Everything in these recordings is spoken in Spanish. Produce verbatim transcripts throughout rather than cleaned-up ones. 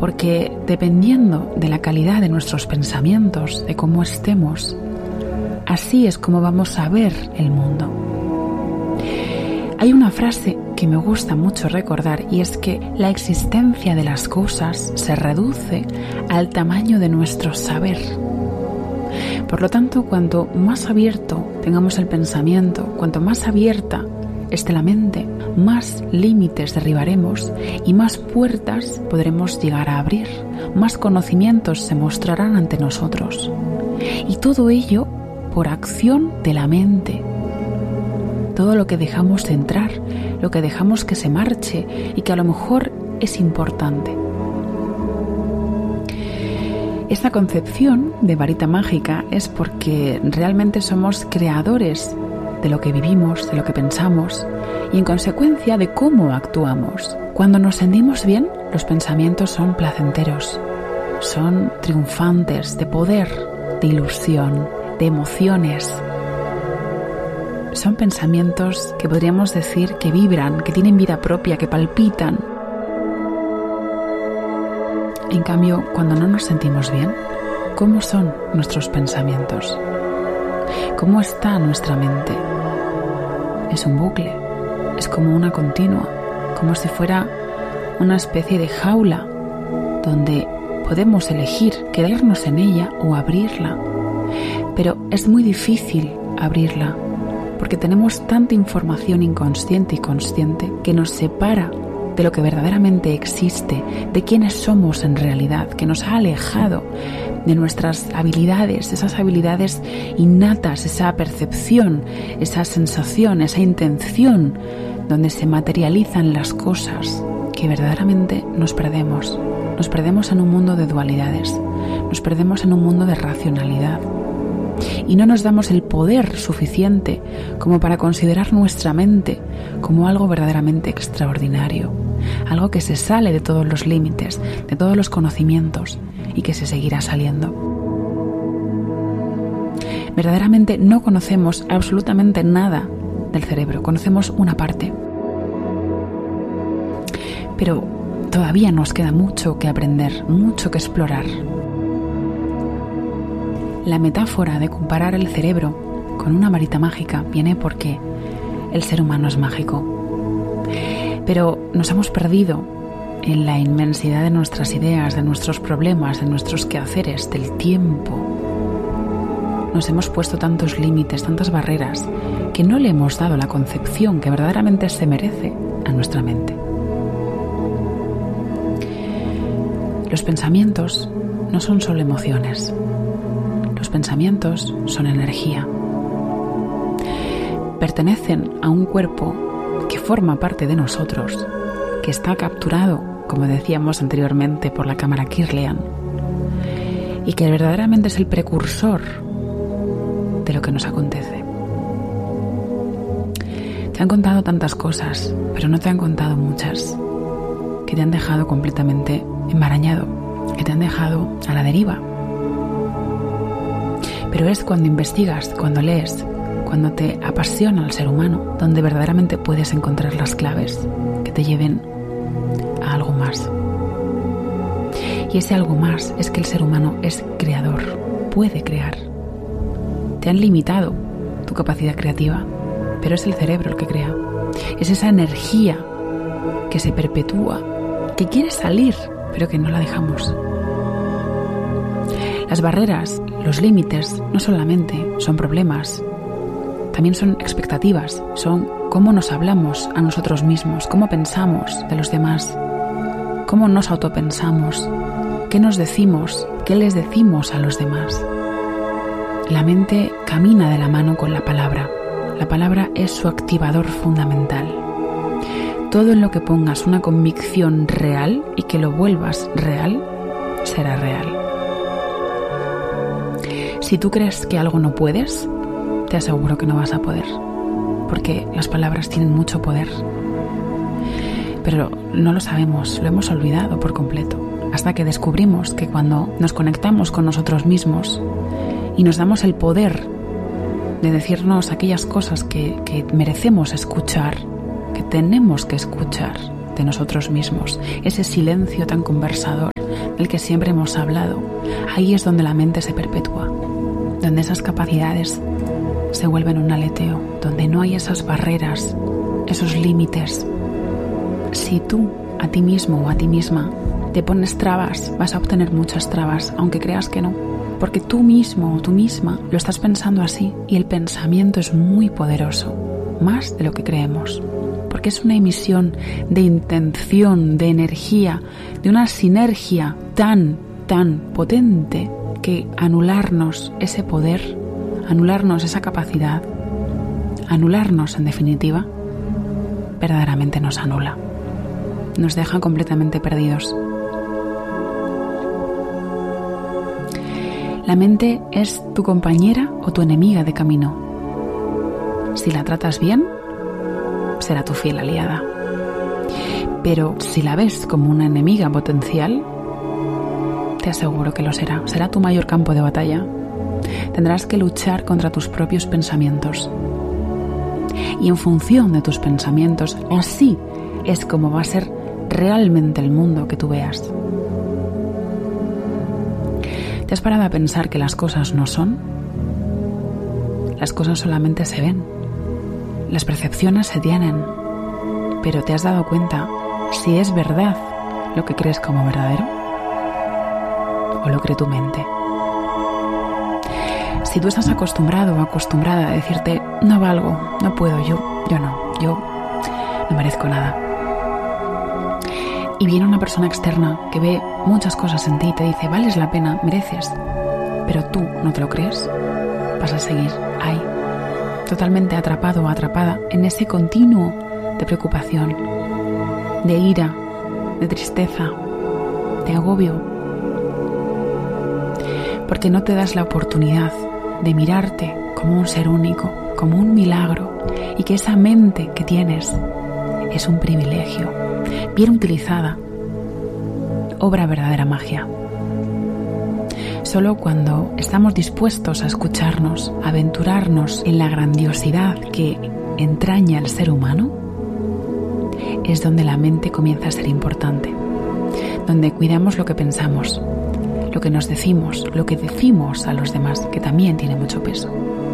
porque dependiendo de la calidad de nuestros pensamientos, de cómo estemos, así es como vamos a ver el mundo. Hay una frase que me gusta mucho recordar y es que la existencia de las cosas se reduce al tamaño de nuestro saber. Por lo tanto, cuanto más abierto tengamos el pensamiento, cuanto más abierta esté la mente, más límites derribaremos y más puertas podremos llegar a abrir, más conocimientos se mostrarán ante nosotros. Y todo ello por acción de la mente. Todo lo que dejamos entrar, lo que dejamos que se marche y que a lo mejor es importante. Esta concepción de varita mágica es porque realmente somos creadores de lo que vivimos, de lo que pensamos y en consecuencia de cómo actuamos. Cuando nos sentimos bien, los pensamientos son placenteros, son triunfantes, de poder, de ilusión, de emociones. Son pensamientos que podríamos decir que vibran, que tienen vida propia, que palpitan. En cambio, cuando no nos sentimos bien, ¿cómo son nuestros pensamientos? ¿Cómo está nuestra mente? Es un bucle, es como una continua, como si fuera una especie de jaula donde podemos elegir quedarnos en ella o abrirla. Pero es muy difícil abrirla porque tenemos tanta información inconsciente y consciente que nos separa de lo que verdaderamente existe, de quiénes somos en realidad, que nos ha alejado de nuestras habilidades, esas habilidades innatas, esa percepción, esa sensación, esa intención, donde se materializan las cosas, que verdaderamente nos perdemos. Nos perdemos en un mundo de dualidades, nos perdemos en un mundo de racionalidad. Y no nos damos el poder suficiente como para considerar nuestra mente como algo verdaderamente extraordinario, algo que se sale de todos los límites, de todos los conocimientos y que se seguirá saliendo. Verdaderamente no conocemos absolutamente nada del cerebro, conocemos una parte. Pero todavía nos queda mucho que aprender, mucho que explorar. La metáfora de comparar el cerebro con una varita mágica viene porque el ser humano es mágico. Pero nos hemos perdido en la inmensidad de nuestras ideas, de nuestros problemas, de nuestros quehaceres, del tiempo. Nos hemos puesto tantos límites, tantas barreras, que no le hemos dado la concepción que verdaderamente se merece a nuestra mente. Los pensamientos no son solo emociones. Los pensamientos son energía. Pertenecen a un cuerpo que forma parte de nosotros, que está capturado, como decíamos anteriormente, por la cámara Kirlian, y que verdaderamente es el precursor de lo que nos acontece. Te han contado tantas cosas, pero no te han contado muchas, que te han dejado completamente enmarañado, que te han dejado a la deriva. Pero es cuando investigas, cuando lees, cuando te apasiona el ser humano, donde verdaderamente puedes encontrar las claves que te lleven a algo más. Y ese algo más es que el ser humano es creador, puede crear. Te han limitado tu capacidad creativa, pero es el cerebro el que crea. Es esa energía que se perpetúa, que quiere salir, pero que no la dejamos. Las barreras, los límites, no solamente son problemas, también son expectativas, son cómo nos hablamos a nosotros mismos, cómo pensamos de los demás, cómo nos autopensamos, qué nos decimos, qué les decimos a los demás. La mente camina de la mano con la palabra. La palabra es su activador fundamental. Todo en lo que pongas una convicción real y que lo vuelvas real, será real. Si tú crees que algo no puedes, te aseguro que no vas a poder, porque las palabras tienen mucho poder. Pero no lo sabemos, lo hemos olvidado por completo, hasta que descubrimos que cuando nos conectamos con nosotros mismos y nos damos el poder de decirnos aquellas cosas que, que merecemos escuchar, que tenemos que escuchar de nosotros mismos, ese silencio tan conversador del que siempre hemos hablado, ahí es donde la mente se perpetúa, donde esas capacidades se vuelven un aleteo, donde no hay esas barreras, esos límites. Si tú a ti mismo o a ti misma te pones trabas, vas a obtener muchas trabas, aunque creas que no, porque tú mismo o tú misma lo estás pensando así, y el pensamiento es muy poderoso, más de lo que creemos, porque es una emisión de intención, de energía, de una sinergia tan, tan potente que anularnos ese poder, anularnos esa capacidad, anularnos en definitiva, verdaderamente nos anula, nos deja completamente perdidos. La mente es tu compañera o tu enemiga de camino. Si la tratas bien, será tu fiel aliada. Pero si la ves como una enemiga potencial, te aseguro que lo será. Será tu mayor campo de batalla. Tendrás que luchar contra tus propios pensamientos. Y en función de tus pensamientos, así es como va a ser realmente el mundo que tú veas. ¿Te has parado a pensar que las cosas no son? Las cosas solamente se ven. Las percepciones se tienen. Pero ¿te has dado cuenta si es verdad lo que crees como verdadero? ¿O lo cree tu mente? Si tú estás acostumbrado o acostumbrada a decirte no valgo, no puedo, yo, yo no, yo no merezco nada, y viene una persona externa que ve muchas cosas en ti y te dice vales la pena, mereces, pero tú no te lo crees, vas a seguir ahí, totalmente atrapado o atrapada en ese continuo de preocupación, de ira, de tristeza, de agobio, porque no te das la oportunidad de mirarte como un ser único, como un milagro, y que esa mente que tienes es un privilegio, bien utilizada, obra verdadera magia. Solo cuando estamos dispuestos a escucharnos, a aventurarnos en la grandiosidad que entraña el ser humano, es donde la mente comienza a ser importante, donde cuidamos lo que pensamos, lo que nos decimos, lo que decimos a los demás, que también tiene mucho peso.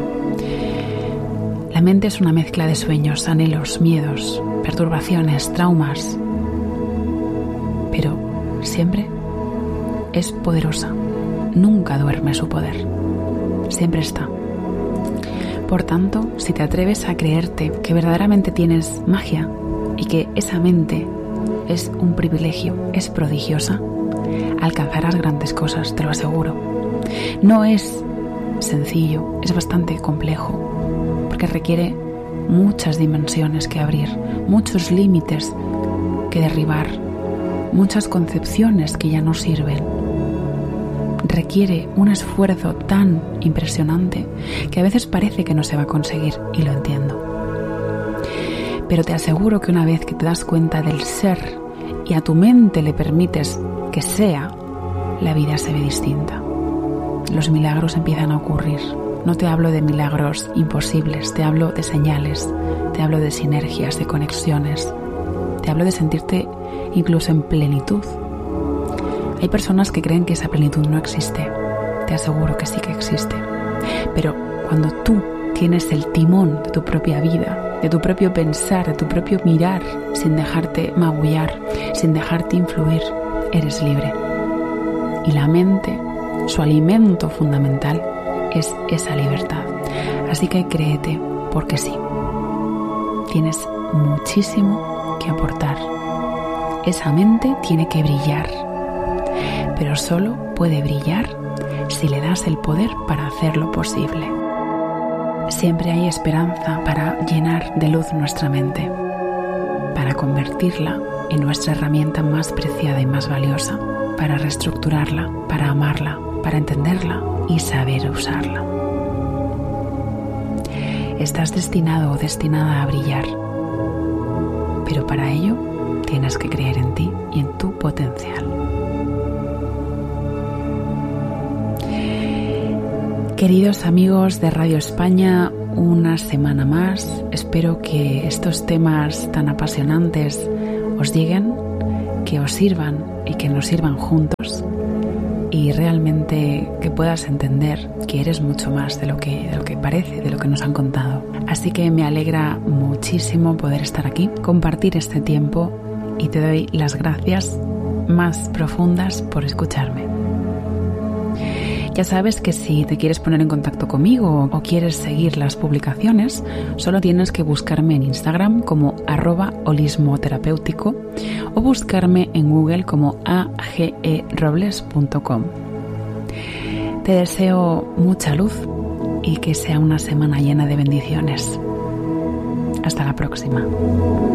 La mente es una mezcla de sueños, anhelos, miedos, perturbaciones, traumas, pero siempre es poderosa. Nunca duerme su poder. Siempre está. Por tanto, si te atreves a creerte que verdaderamente tienes magia y que esa mente es un privilegio, es prodigiosa, alcanzarás grandes cosas, te lo aseguro. No es sencillo, es bastante complejo, porque requiere muchas dimensiones que abrir, muchos límites que derribar, muchas concepciones que ya no sirven. Requiere un esfuerzo tan impresionante que a veces parece que no se va a conseguir, y lo entiendo. Pero te aseguro que una vez que te das cuenta del ser y a tu mente le permites que sea, la vida se ve distinta. Los milagros empiezan a ocurrir. No te hablo de milagros imposibles, te hablo de señales, te hablo de sinergias, de conexiones, te hablo de sentirte incluso en plenitud. Hay personas que creen que esa plenitud no existe. Te aseguro que sí que existe. Pero cuando tú tienes el timón de tu propia vida, de tu propio pensar, de tu propio mirar, sin dejarte magullar, sin dejarte influir, eres libre. Y la mente, su alimento fundamental, es esa libertad. Así que créete, porque sí, tienes muchísimo que aportar. Esa mente tiene que brillar, pero solo puede brillar si le das el poder para hacerlo posible. Siempre hay esperanza para llenar de luz nuestra mente, para convertirla en nuestra herramienta más preciada y más valiosa, para reestructurarla, para amarla, para entenderla y saber usarla. Estás destinado o destinada a brillar, pero para ello tienes que creer en ti y en tu potencial. Queridos amigos de Radio España, una semana más. Espero que estos temas tan apasionantes os lleguen, que os sirvan y que nos sirvan juntos, y realmente que puedas entender que eres mucho más de lo que, de lo que parece, de lo que nos han contado. Así que me alegra muchísimo poder estar aquí, compartir este tiempo, y te doy las gracias más profundas por escucharme. Ya sabes que si te quieres poner en contacto conmigo o quieres seguir las publicaciones, solo tienes que buscarme en Instagram como arroba holismo terapéutico o buscarme en Google como a g e robles punto com. Te deseo mucha luz y que sea una semana llena de bendiciones. Hasta la próxima.